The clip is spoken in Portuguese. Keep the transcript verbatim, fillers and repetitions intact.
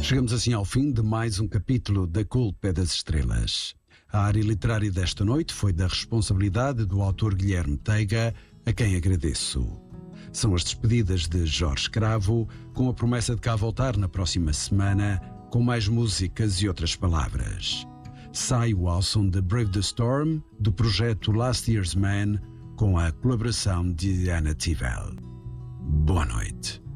Chegamos assim ao fim de mais um capítulo da Culpa é das Estrelas. A área literária desta noite foi da responsabilidade do autor Guilherme Teiga, a quem agradeço. São as despedidas de Jorge Cravo, com a promessa de cá voltar na próxima semana, com mais músicas e outras palavras. Sai o ao som de Brave the Storm, do projeto Last Year's Man, com a colaboração de Ana Tivel. Boa noite.